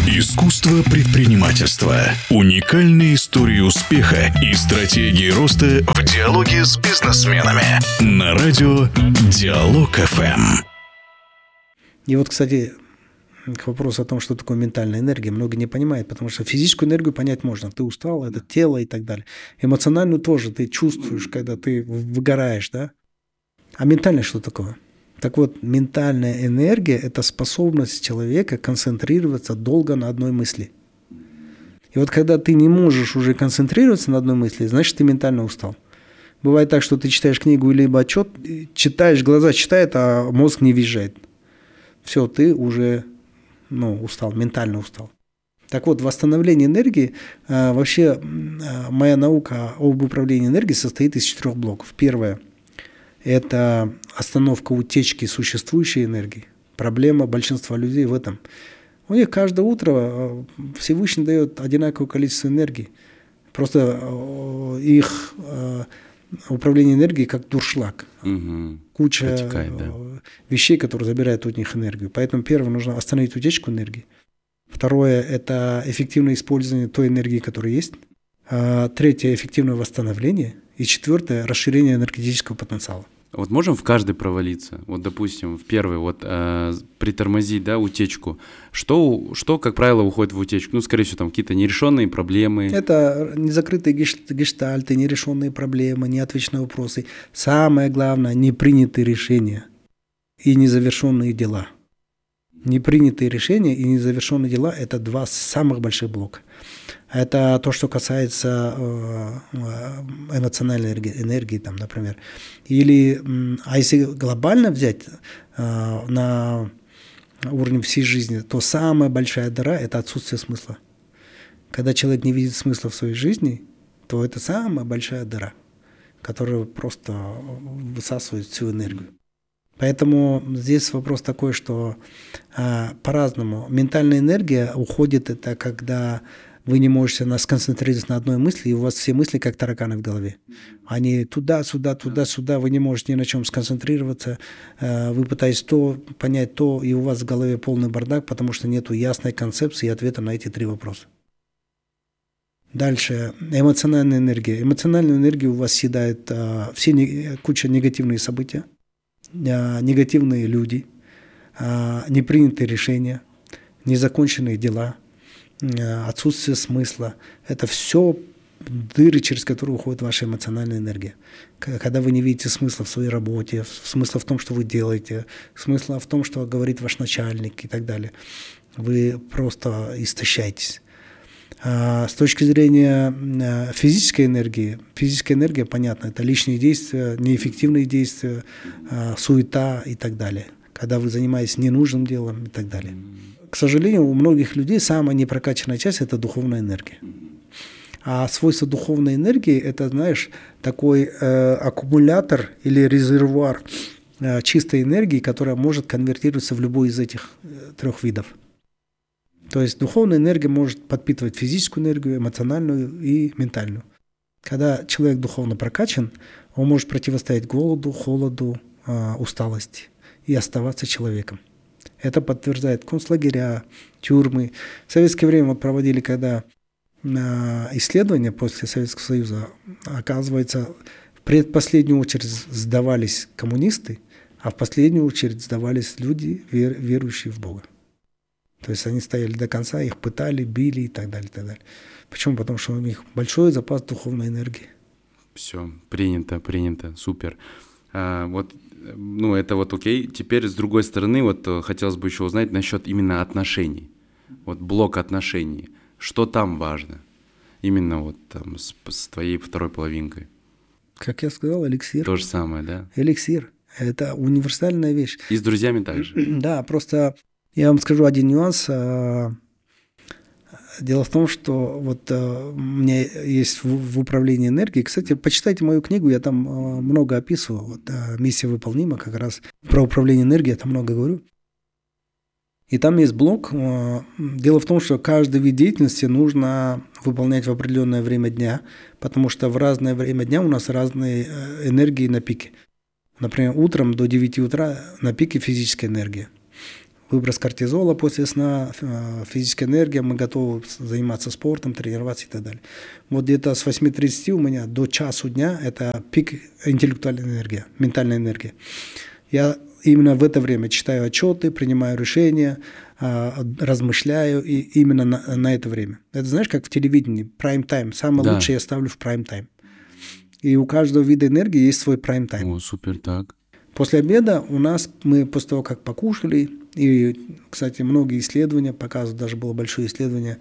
Искусство предпринимательства. Уникальные истории успеха и стратегии роста в диалоге с бизнесменами. На радио Диалог ФМ. И вот, кстати, к вопросу о том, что такое ментальная энергия, многие не понимают, потому что физическую энергию понять можно. Ты устал, это тело и так далее. Эмоциональную тоже ты чувствуешь, когда ты выгораешь, да? А ментальная что такое? Так вот, ментальная энергия – это способность человека концентрироваться долго на одной мысли. И вот когда ты не можешь уже концентрироваться на одной мысли, значит, ты ментально устал. Бывает так, что ты читаешь книгу либо отчет, читаешь, глаза читают, а мозг не въезжает. Все, ты уже устал, ментально устал. Так вот, восстановление энергии, вообще моя наука об управлении энергией состоит из 4 блоков. Первое – это остановка утечки существующей энергии. Проблема большинства людей в этом. У них каждое утро Всевышний дает одинаковое количество энергии. Просто их управление энергией как дуршлаг. Куча протекает, да. Вещей, которые забирают у них энергию. Поэтому первое, нужно остановить утечку энергии. Второе – это эффективное использование той энергии, которая есть. Третье – эффективное восстановление. И четвертое – расширение энергетического потенциала. Вот можем в каждый провалиться? Вот, допустим, в первый, притормозить, да, утечку. Что, как правило, уходит в утечку? Скорее всего, там какие-то нерешенные проблемы. Это незакрытые гештальты, нерешенные проблемы, неотвеченные вопросы. Самое главное – непринятые решения и незавершенные дела. Непринятые решения и незавершенные дела – это 2 самых больших блока. Это то, что касается эмоциональной энергии, там, например. А если глобально взять на уровне всей жизни, то самая большая дыра – это отсутствие смысла. Когда человек не видит смысла в своей жизни, то это самая большая дыра, которая просто высасывает всю энергию. Поэтому здесь вопрос такой, что по-разному. Ментальная энергия уходит, это когда вы не можете сконцентрироваться на одной мысли, и у вас все мысли как тараканы в голове. Они туда-сюда, туда-сюда, вы не можете ни на чем сконцентрироваться, вы пытаетесь понять то, и у вас в голове полный бардак, потому что нет ясной концепции и ответа на эти 3 вопроса. Дальше. Эмоциональная энергия. Эмоциональную энергию у вас съедает куча негативных событий, негативные люди, непринятые решения, незаконченные дела, отсутствие смысла. Это все дыры, через которые уходит ваша эмоциональная энергия. Когда вы не видите смысла в своей работе, смысла в том, что вы делаете, смысла в том, что говорит ваш начальник и так далее, вы просто истощаетесь. С точки зрения физической энергия, понятно, это лишние действия, неэффективные действия, суета и так далее. Когда вы занимаетесь ненужным делом и так далее. К сожалению, у многих людей самая непрокачанная часть – это духовная энергия. А свойство духовной энергии – это, знаешь, такой аккумулятор или резервуар чистой энергии, которая может конвертироваться в любой из этих 3 видов. То есть духовная энергия может подпитывать физическую энергию, эмоциональную и ментальную. Когда человек духовно прокачан, он может противостоять голоду, холоду, усталости и оставаться человеком. Это подтверждает концлагеря, тюрьмы. В советское время проводили, когда исследования после Советского Союза, оказывается, в предпоследнюю очередь сдавались коммунисты, а в последнюю очередь сдавались люди, верующие в Бога. То есть они стояли до конца, их пытали, били и так далее, и так далее. Почему? Потому что у них большой запас духовной энергии. Все, принято, супер. Это окей. Теперь с другой стороны, хотелось бы еще узнать насчет именно отношений. Блок отношений. Что там важно? Именно с твоей второй половинкой. Как я сказал, эликсир. То же самое, да? Эликсир. Это универсальная вещь. И с друзьями также. Да, просто я вам скажу один нюанс. Дело в том, что у меня есть в управлении энергией. Кстати, почитайте мою книгу, я там много описываю. «Миссия выполнима», как раз про управление энергией, я там много говорю. И там есть блок. Дело в том, что каждый вид деятельности нужно выполнять в определенное время дня, потому что в разное время дня у нас разные энергии на пике. Например, утром до 9 утра на пике физическая энергия. выброс кортизола после сна, физическая энергия, мы готовы заниматься спортом, тренироваться и так далее. Вот где-то с 8:30 у меня до часу дня это пик интеллектуальной энергии, ментальной энергии. Я именно в это время читаю отчеты, принимаю решения, размышляю, и именно на это время. Это знаешь, как в телевидении, прайм-тайм. Самое лучшее я ставлю в прайм-тайм. И у каждого вида энергии есть свой прайм-тайм. О, супер, так. После обеда мы после того, как покушали, и, кстати, многие исследования показывают, даже было большое исследование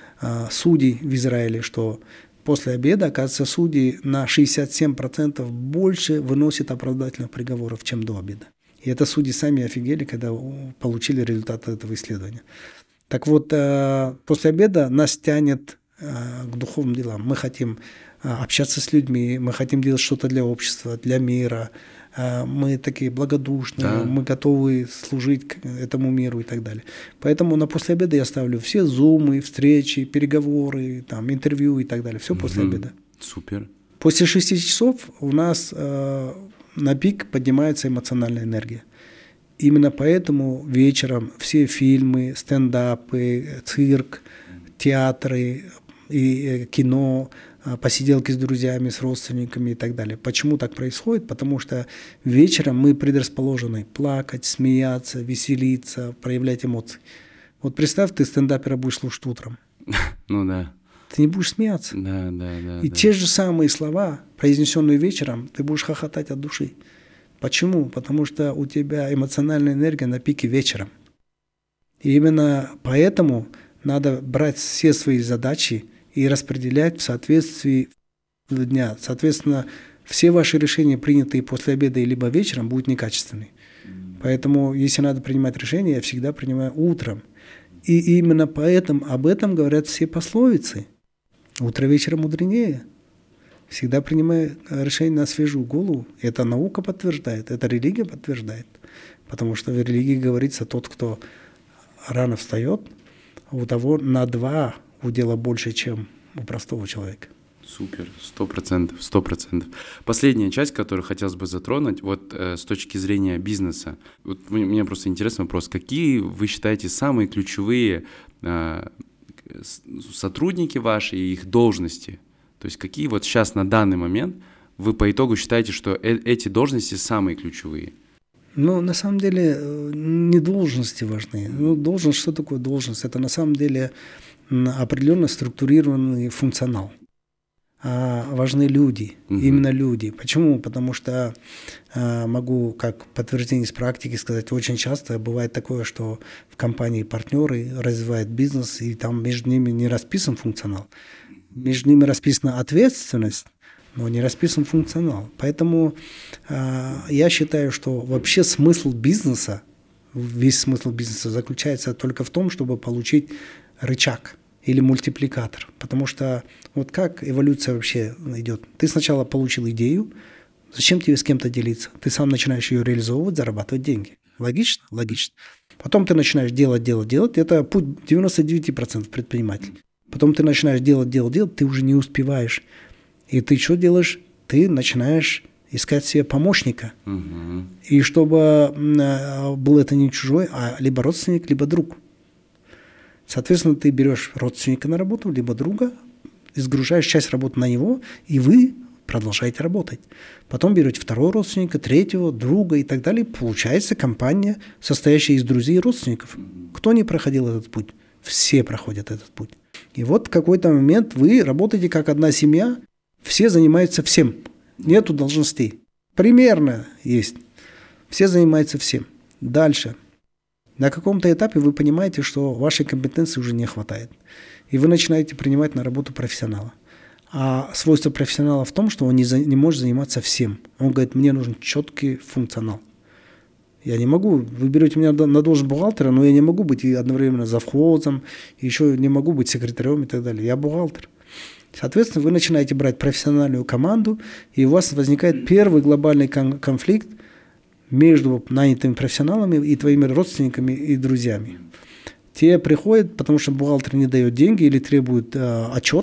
судей в Израиле, что после обеда, оказывается, судьи на 67% больше выносят оправдательных приговоров, чем до обеда. И это судьи сами офигели, когда получили результаты этого исследования. Так вот, после обеда нас тянет к духовным делам. Мы хотим общаться с людьми, мы хотим делать что-то для общества, для мира. Мы такие благодушные, мы готовы служить этому миру и так далее. Поэтому на после обеда я ставлю все зумы, встречи, переговоры, там, интервью и так далее. Все после обеда. Супер. После 6 часов у нас на пик поднимается эмоциональная энергия. Именно поэтому вечером все фильмы, стендапы, цирк, театры и кино, посиделки с друзьями, с родственниками и так далее. Почему так происходит? Потому что вечером мы предрасположены плакать, смеяться, веселиться, проявлять эмоции. Вот представь, ты стендапера будешь слушать утром. Ну да. Ты не будешь смеяться. Да. И те же самые слова, произнесенные вечером, ты будешь хохотать от души. Почему? Потому что у тебя эмоциональная энергия на пике вечером. И именно поэтому надо брать все свои задачи и распределять в соответствии дня. Соответственно, все ваши решения, принятые после обеда либо вечером, будут некачественные. Поэтому, если надо принимать решения, я всегда принимаю утром. И именно поэтому об этом говорят все пословицы. Утро вечером мудренее. Всегда принимаю решение на свежую голову. Это наука подтверждает, это религия подтверждает. Потому что в религии говорится, тот, кто рано встает, у того на 2 удела больше, чем у простого человека. Супер, 100%. Последняя часть, которую хотелось бы затронуть, вот с точки зрения бизнеса. Вот мне просто интересный вопрос. Какие вы считаете самые ключевые сотрудники ваши и их должности? То есть какие вот сейчас на данный момент вы по итогу считаете, что эти должности самые ключевые? Ну, на самом деле, не должности важны. Ну, должность, что такое должность? Это на самом деле определенно структурированный функционал. А важны люди, именно люди. Почему? Потому что могу, как подтверждение из практики сказать, очень часто бывает такое, что в компании партнеры развивают бизнес, и там между ними не расписан функционал. Между ними расписана ответственность, но не расписан функционал. Поэтому я считаю, что вообще смысл бизнеса, весь смысл бизнеса заключается только в том, чтобы получить рычаг или мультипликатор. Потому что вот как эволюция вообще идет? Ты сначала получил идею, зачем тебе с кем-то делиться? Ты сам начинаешь ее реализовывать, зарабатывать деньги. Логично? Логично. Потом ты начинаешь делать. Это путь 99% предпринимателей. Потом ты начинаешь делать, ты уже не успеваешь. И ты что делаешь? Ты начинаешь искать себе помощника. И чтобы был это не чужой, а либо родственник, либо друг. Соответственно, ты берешь родственника на работу, либо друга, сгружаешь часть работы на него, и вы продолжаете работать. Потом берете второго родственника, третьего, друга и так далее. Получается компания, состоящая из друзей и родственников. Кто не проходил этот путь? Все проходят этот путь. И вот в какой-то момент вы работаете как одна семья, все занимаются всем. Нету должностей. Примерно есть. Все занимаются всем. Дальше. На каком-то этапе вы понимаете, что вашей компетенции уже не хватает. И вы начинаете принимать на работу профессионала. А свойство профессионала в том, что он не может заниматься всем. Он говорит, мне нужен четкий функционал. Я не могу, вы берете меня на должность бухгалтера, но я не могу быть и одновременно завхозом, еще не могу быть секретарем и так далее. Я бухгалтер. Соответственно, вы начинаете брать профессиональную команду, и у вас возникает первый глобальный конфликт между нанятыми профессионалами и твоими родственниками и друзьями. Те приходят, потому что бухгалтер не дает деньги или требует отчет,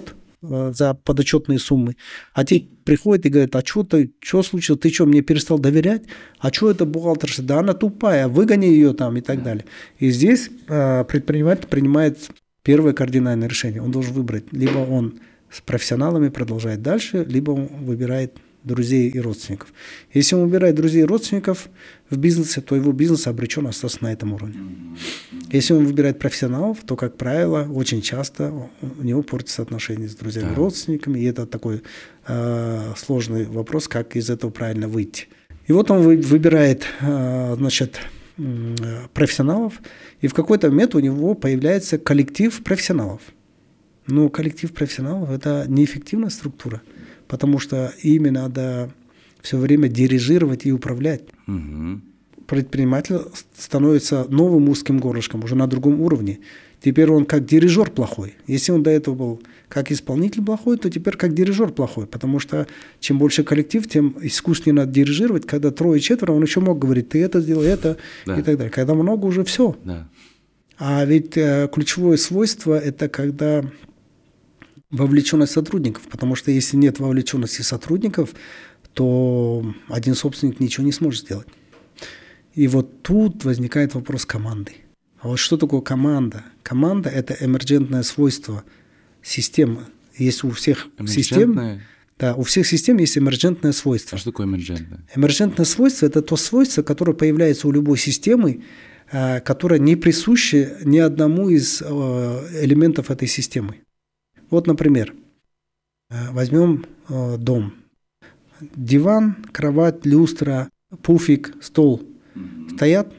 за подотчетные суммы. А те приходят и говорят, а что случилось, ты что, мне перестал доверять? А что это бухгалтерша? Да она тупая, выгони ее там и так далее. И здесь предприниматель принимает первое кардинальное решение. Он должен выбрать, либо он с профессионалами продолжает дальше, либо он выбирает друзей и родственников. Если он выбирает друзей и родственников в бизнесе, то его бизнес обречен остаться на этом уровне. Если он выбирает профессионалов, то, как правило, очень часто у него портятся отношения с друзьями и родственниками, и это такой сложный вопрос, как из этого правильно выйти. И вот он выбирает, профессионалов, и в какой-то момент у него появляется коллектив профессионалов. Но коллектив профессионалов – это неэффективная структура, потому что ими надо все время дирижировать и управлять. Предприниматель становится новым узким горлышком, уже на другом уровне. Теперь он как дирижер плохой. Если он до этого был как исполнитель плохой, то теперь как дирижер плохой, потому что чем больше коллектив, тем искуснее надо дирижировать. Когда 3-4, он еще мог говорить, ты это сделай, это и так далее. Когда много, уже все. Да. А ведь ключевое свойство – это когда вовлеченность сотрудников, потому что если нет вовлеченности сотрудников, то один собственник ничего не сможет сделать. И вот тут возникает вопрос команды. А вот что такое команда? Команда – это эмерджентное свойство системы. Есть у всех систем, да, у всех систем есть эмерджентное свойство. А что такое эмерджентное? Эмерджентное свойство – это то свойство, которое появляется у любой системы, которое не присуще ни одному из элементов этой системы. Вот, например, возьмем дом. Диван, кровать, люстра, пуфик, стол стоят,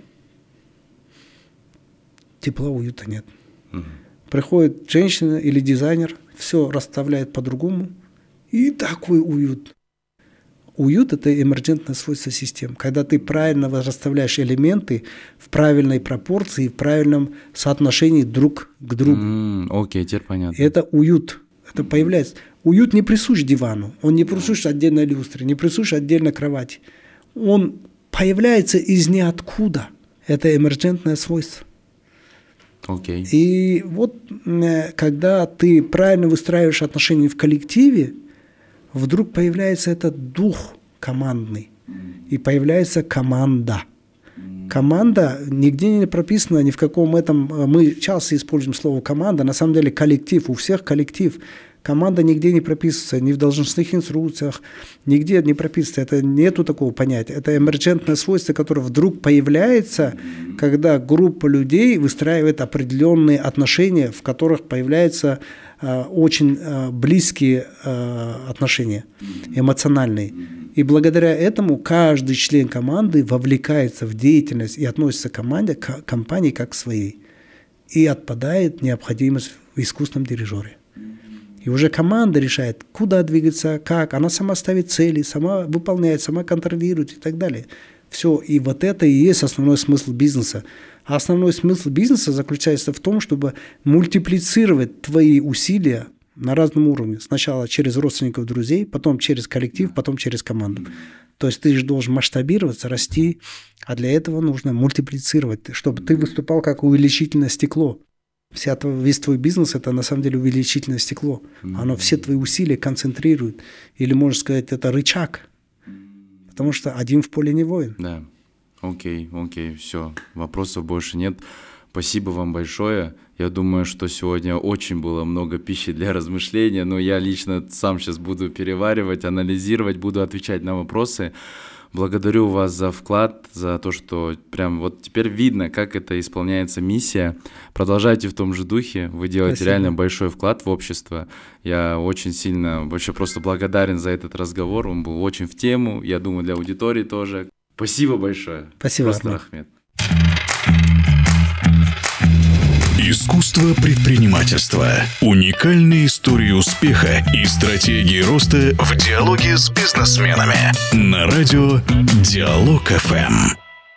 тепла, уюта нет. Приходит женщина или дизайнер, все расставляет по-другому, и такой уют. Уют – это эмерджентное свойство систем. Когда ты правильно расставляешь элементы в правильной пропорции, в правильном соотношении друг к другу. Окей, теперь понятно. Это уют. Это появляется. Уют не присущ дивану, он не присущ отдельной люстре, не присущ отдельной кровати. Он появляется из ниоткуда. Это эмерджентное свойство. Окей. И вот когда ты правильно выстраиваешь отношения в коллективе, вдруг появляется этот дух командный, и появляется команда. Команда нигде не прописана, ни в каком этом. Мы часто используем слово команда, на самом деле коллектив, у всех коллектив. Команда нигде не прописывается, ни в должностных инструкциях, нигде не прописывается. Это нету такого понятия. Это эмерджентное свойство, которое вдруг появляется, когда группа людей выстраивает определенные отношения, в которых появляются очень близкие отношения, эмоциональные. И благодаря этому каждый член команды вовлекается в деятельность и относится к компании как к своей. И отпадает необходимость в искусственном дирижере. И уже команда решает, куда двигаться, как. Она сама ставит цели, сама выполняет, сама контролирует и так далее. Все. И вот это и есть основной смысл бизнеса. А основной смысл бизнеса заключается в том, чтобы мультиплицировать твои усилия на разном уровне. Сначала через родственников, друзей, потом через коллектив, потом через команду. То есть ты же должен масштабироваться, расти, а для этого нужно мультиплицировать, чтобы ты выступал как увеличительное стекло. Весь твой бизнес – это на самом деле увеличительное стекло. Оно все твои усилия концентрирует. Или, можно сказать, это рычаг. Потому что один в поле не воин. Да. Окей, все. Вопросов больше нет. Спасибо вам большое. Я думаю, что сегодня очень было много пищи для размышления, но я лично сам сейчас буду переваривать, анализировать, буду отвечать на вопросы. Благодарю вас за вклад, за то, что прям вот теперь видно, как это исполняется миссия. Продолжайте в том же духе, вы делаете Спасибо. Реально большой вклад в общество. Я очень сильно, вообще просто благодарен за этот разговор, он был очень в тему, я думаю, для аудитории тоже. Спасибо большое. Спасибо, Ахмед. Искусство предпринимательства. Уникальные истории успеха и стратегии роста в диалоге с бизнесменами. На радио Диалог ФМ.